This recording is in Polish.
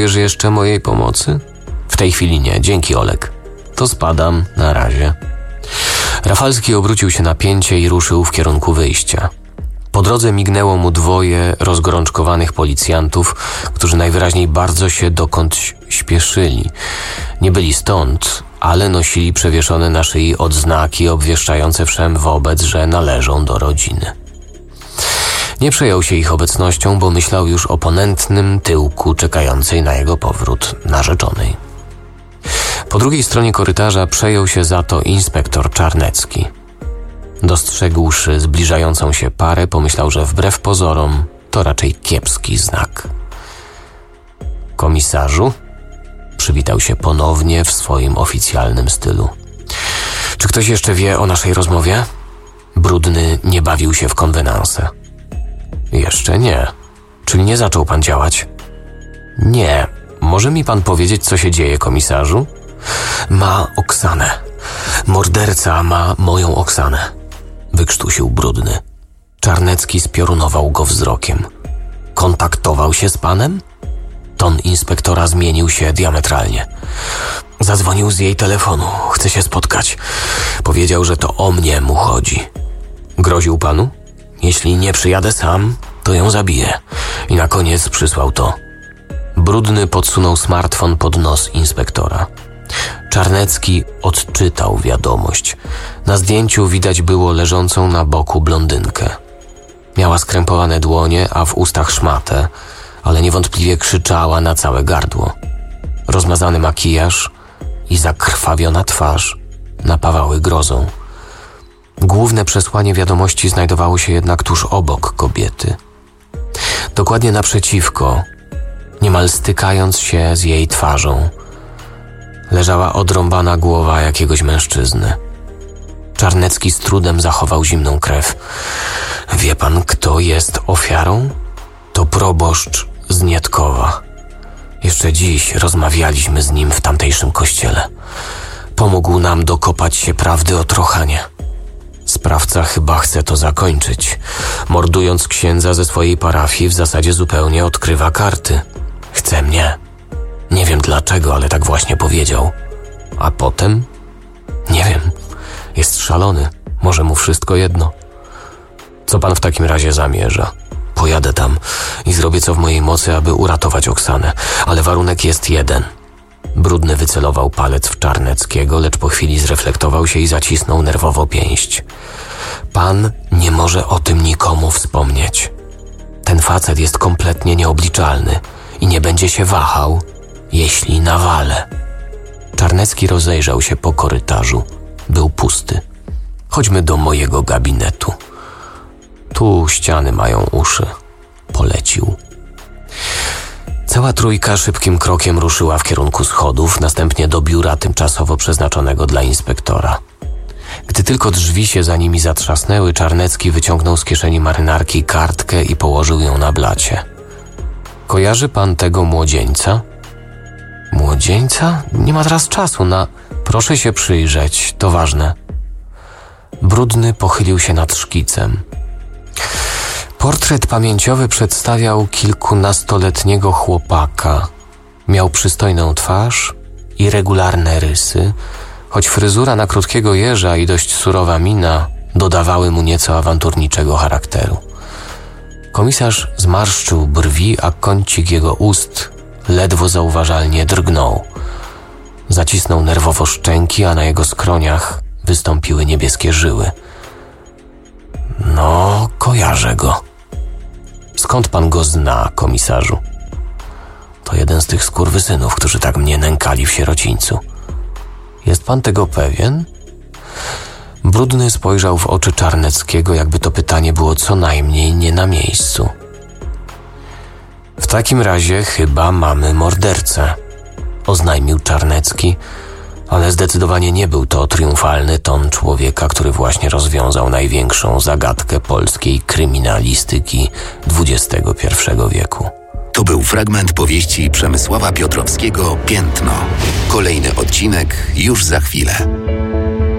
Potrzebujesz jeszcze mojej pomocy? W tej chwili nie, dzięki Olek. To spadam, na razie. Rafalski obrócił się na pięcie i ruszył w kierunku wyjścia. Po drodze mignęło mu dwoje rozgorączkowanych policjantów, którzy najwyraźniej bardzo się dokądś śpieszyli. Nie byli stąd, ale nosili przewieszone na szyi odznaki obwieszczające wszem wobec, że należą do rodziny. Nie przejął się ich obecnością, bo myślał już o ponętnym tyłku czekającej na jego powrót narzeczonej. Po drugiej stronie korytarza przejął się za to inspektor Czarnecki. Dostrzegłszy zbliżającą się parę, pomyślał, że wbrew pozorom to raczej kiepski znak. Komisarzu? Przywitał się ponownie w swoim oficjalnym stylu. Czy ktoś jeszcze wie o naszej rozmowie? Brudny nie bawił się w konwenanse. Jeszcze nie. Czyli nie zaczął pan działać? Nie. Może mi pan powiedzieć, co się dzieje, komisarzu? Ma Oksanę. Morderca ma moją Oksanę. Wykrztusił Brudny. Czarnecki spiorunował go wzrokiem. Kontaktował się z panem? Ton inspektora zmienił się diametralnie. Zadzwonił z jej telefonu. Chce się spotkać. Powiedział, że to o mnie mu chodzi. Groził panu? Jeśli nie przyjadę sam, to ją zabiję. I na koniec przysłał to. Brudny podsunął smartfon pod nos inspektora. Czarnecki odczytał wiadomość. Na zdjęciu widać było leżącą na boku blondynkę. Miała skrępowane dłonie, a w ustach szmatę, ale niewątpliwie krzyczała na całe gardło. Rozmazany makijaż i zakrwawiona twarz napawały grozą. Główne przesłanie wiadomości znajdowało się jednak tuż obok kobiety. Dokładnie naprzeciwko, niemal stykając się z jej twarzą, leżała odrąbana głowa jakiegoś mężczyzny. Czarnecki z trudem zachował zimną krew. Wie pan, kto jest ofiarą? To proboszcz z Nietkowa. Jeszcze dziś rozmawialiśmy z nim w tamtejszym kościele. Pomógł nam dokopać się prawdy o Trochanie. Sprawca chyba chce to zakończyć. Mordując księdza ze swojej parafii, w zasadzie zupełnie odkrywa karty. Chce mnie. Nie wiem dlaczego, ale tak właśnie powiedział. A potem? Nie wiem. Jest szalony. Może mu wszystko jedno. Co pan w takim razie zamierza? Pojadę tam i zrobię co w mojej mocy, aby uratować Oksanę. Ale warunek jest jeden. Brudny wycelował palec w Czarneckiego, lecz po chwili zreflektował się i zacisnął nerwowo pięść. Pan nie może o tym nikomu wspomnieć. Ten facet jest kompletnie nieobliczalny i nie będzie się wahał, jeśli nawalę. Czarnecki rozejrzał się po korytarzu. Był pusty. Chodźmy do mojego gabinetu. Tu ściany mają uszy. Polecił. Cała trójka szybkim krokiem ruszyła w kierunku schodów, następnie do biura tymczasowo przeznaczonego dla inspektora. Gdy tylko drzwi się za nimi zatrzasnęły, Czarnecki wyciągnął z kieszeni marynarki kartkę i położył ją na blacie. Kojarzy pan tego młodzieńca? Młodzieńca? Nie ma teraz czasu na... Proszę się przyjrzeć, to ważne. Brudny pochylił się nad szkicem. Portret pamięciowy przedstawiał kilkunastoletniego chłopaka. Miał przystojną twarz i regularne rysy, choć fryzura na krótkiego jeża i dość surowa mina dodawały mu nieco awanturniczego charakteru. Komisarz zmarszczył brwi, a kącik jego ust ledwo zauważalnie drgnął. Zacisnął nerwowo szczęki, a na jego skroniach wystąpiły niebieskie żyły. No, kojarzę go. Skąd pan go zna, komisarzu? To jeden z tych skurwysynów, którzy tak mnie nękali w sierocińcu. Jest pan tego pewien? Brudny spojrzał w oczy Czarneckiego, jakby to pytanie było co najmniej nie na miejscu. W takim razie chyba mamy mordercę, oznajmił Czarnecki, ale zdecydowanie nie był to triumfalny ton człowieka, który właśnie rozwiązał największą zagadkę polskiej kryminalistyki XXI wieku. To był fragment powieści Przemysława Piotrowskiego Piętno. Kolejny odcinek już za chwilę.